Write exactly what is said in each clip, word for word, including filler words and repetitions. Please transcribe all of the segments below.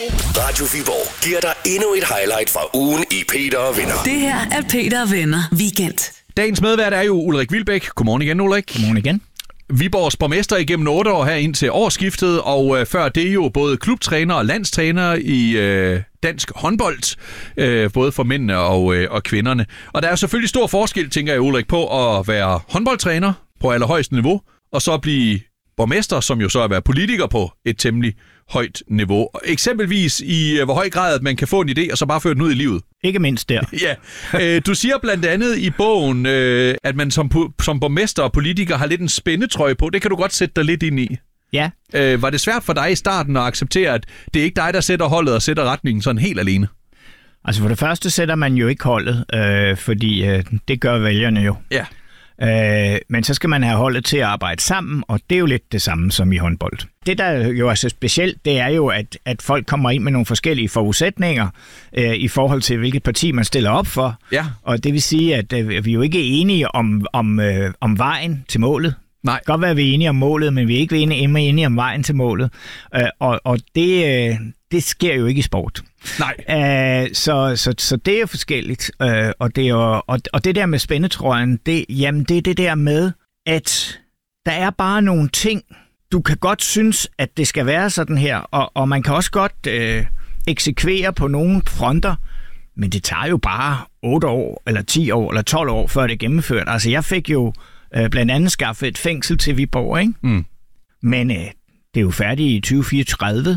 Radio Viborg giver dig endnu et highlight fra ugen i Peter og Venner. Det her er Peter og Venner Weekend. Dagens medvært er jo Ulrik Wilbæk. Godmorgen igen, Ulrik. Godmorgen igen. Viborgs borgmester igennem otte år her indtil årsskiftet, og øh, før det jo både klubtræner og landstræner i øh, dansk håndbold, øh, både for mændene og, øh, og kvinderne. Og der er selvfølgelig stor forskel, tænker jeg, Ulrik, på at være håndboldtræner på allerhøjeste niveau, og så blive borgmester, som jo så er at være politiker på et temmelig højt niveau. Eksempelvis i øh, hvor høj grad at man kan få en idé, og så bare føre den ud i livet. Ikke mindst der. Ja. Øh, du siger blandt andet i bogen, øh, at man som, som borgmester og politiker har lidt en spændetrøje på. Det kan du godt sætte dig lidt ind i. Ja. Øh, var det svært for dig i starten at acceptere, at det er ikke dig, der sætter holdet og sætter retningen sådan helt alene? Altså for det første sætter man jo ikke holdet, øh, fordi øh, det gør vælgerne jo. Ja. Øh, men så skal man have holdet til at arbejde sammen, og det er jo lidt det samme som i håndbold. Det, der jo er så specielt, det er jo, at, at folk kommer ind med nogle forskellige forudsætninger øh, i forhold til, hvilket parti man stiller op for. Ja. Og det vil sige, at øh, vi er jo ikke enige om, om, øh, om vejen til målet. Nej. Det kan godt være, at vi er enige om målet, men vi er ikke enige, enige om vejen til målet. Øh, og og det, øh, det sker jo ikke i sport. Nej. Øh, så, så, så det er jo forskelligt. Øh, og, det er jo, og, og det der med spændetrøjen, det, jamen det er det der med, at der er bare nogle ting, du kan godt synes, at det skal være sådan her, og, og man kan også godt øh, eksekvere på nogle fronter, men det tager jo bare otte år, eller ti år, eller tolv år, før det er gennemført. Altså jeg fik jo øh, blandt andet skaffet et fængsel til Viborg, ikke? Mm. Men øh, det er jo færdigt i tyve fireogtredive.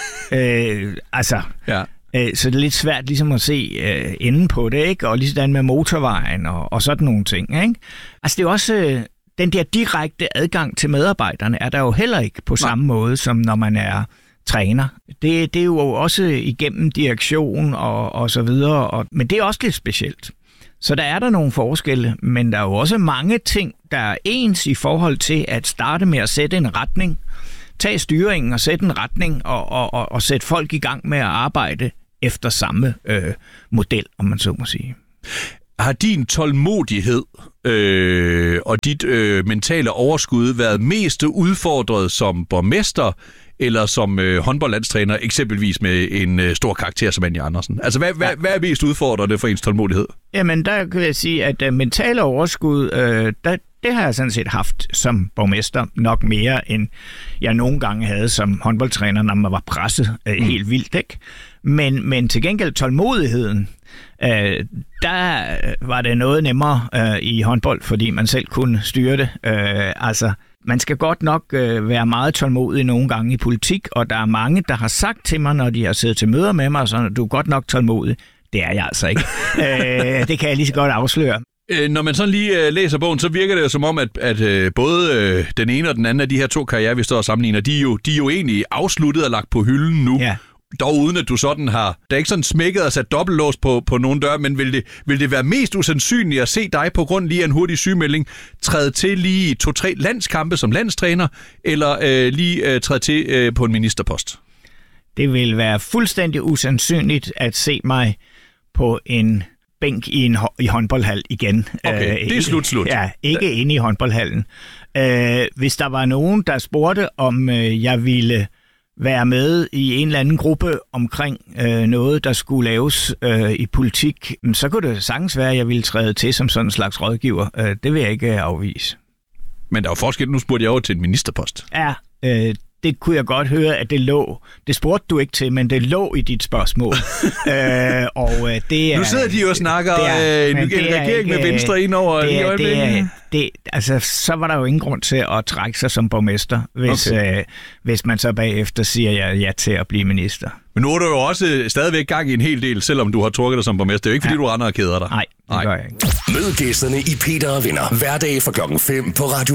øh, altså... Ja. Så det er lidt svært ligesom at se øh, enden på det, ikke? Og ligesom med motorvejen og, og sådan nogle ting, ikke? Altså det er også øh, den der direkte adgang til medarbejderne er der jo heller ikke på samme Nej. måde, som når man er træner. Det, det er jo også igennem direktion og, og så videre, og, men det er også lidt specielt. Så der er der nogle forskelle, men der er jo også mange ting, der er ens i forhold til at starte med at sætte en retning, tage styringen og sætte en retning og, og, og, og sætte folk i gang med at arbejde efter samme øh, model, om man så må sige. Har din tålmodighed øh, og dit øh, mentale overskud været mest udfordret som borgmester eller som øh, håndboldlandstræner, eksempelvis med en øh, stor karakter som Anja Andersen? Altså, hvad, ja. hvad, hvad er mest udfordrende for ens tålmodighed? Jamen, der kan jeg sige, at øh, mentale overskud, øh, der, det har jeg sådan set haft som borgmester nok mere, end jeg nogle gange havde som håndboldtræner, når man var presset øh, mm. helt vildt, ikke? Men, men til gengæld tålmodigheden, øh, der var det noget nemmere øh, i håndbold, fordi man selv kunne styre det. Øh, altså, man skal godt nok øh, være meget tålmodig nogle gange i politik, og der er mange, der har sagt til mig, når de har siddet til møder med mig, så du er godt nok tålmodig. Det er jeg altså ikke. øh, det kan jeg lige så godt afsløre. Når man sådan lige øh, læser bogen, så virker det jo som om, at, at øh, både øh, den ene og den anden af de her to karrierer, vi står og sammenligner, de er jo, de er jo egentlig afsluttet og lagt på hylden nu. Ja. Dog uden at du sådan har... Der er ikke sådan smækket og sat dobbeltlås på, på nogle døre, men vil det, vil det være mest usandsynligt at se dig på grund lige af en hurtig sygemelding træde til lige i to-tre landskampe som landstræner, eller øh, lige øh, træde til øh, på en ministerpost? Det vil være fuldstændig usandsynligt at se mig på en bænk i en i håndboldhal igen. Okay, øh, det er slut, slut. Ja, ikke inde i håndboldhallen. Øh, hvis der var nogen, der spurgte, om øh, jeg ville være med i en eller anden gruppe omkring øh, noget, der skulle laves øh, i politik, så kunne det sagtens være, at jeg ville træde til som sådan en slags rådgiver. Øh, det vil jeg ikke afvise. Men der er jo forskel. Nu spurgte jeg over til en ministerpost. Ja, øh, det kunne jeg godt høre, at det lå. Det spurgte du ikke til, men det lå i dit spørgsmål. øh, og det er, nu sidder de jo og snakker er, en, en regering med Venstre ind over det i øjeblikket. Det, altså, så var der jo ingen grund til at trække sig som borgmester, hvis, okay. øh, hvis man så bagefter siger ja, ja til at blive minister. Men nu er du jo også stadigvæk gang i en hel del, selvom du har trukket dig som borgmester. Det er jo ikke, fordi ja. du render og keder dig. Nej, det gør jeg ikke. Mød gæsterne i Peter og Venner hver dag fra klokken fem på Radio